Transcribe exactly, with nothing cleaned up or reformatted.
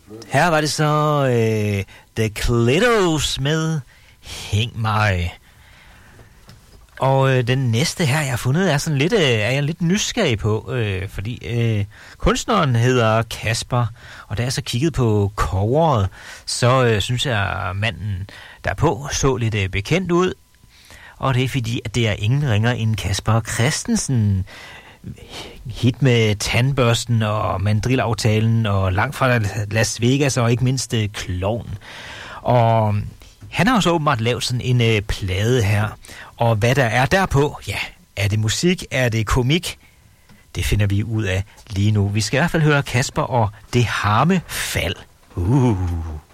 Her var det så øh, The Clitos med Hæng mig. Og øh, den næste her, jeg har fundet, er sådan lidt, øh, er jeg lidt nysgerrig på, øh, fordi øh, kunstneren hedder Kasper, og da jeg så kiggede på coveret, så øh, synes jeg, manden derpå så lidt øh, bekendt ud, og det er fordi, at det er ingen ringer end Kasper Christensen. Hit med Tandbørsten og Mandrilaftalen og Langt fra Las Vegas og ikke mindst øh, Klovn. Og han har jo så åbenbart lavet sådan en øh, plade her. Og hvad der er derpå, ja, er det musik, er det komik? Det finder vi ud af lige nu. Vi skal i hvert fald høre Kasper og Det Harme Fald. Uh.